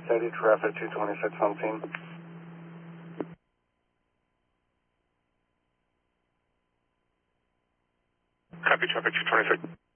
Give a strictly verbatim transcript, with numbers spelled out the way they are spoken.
steady traffic two twenty-six on scene. Copy traffic two twenty-six.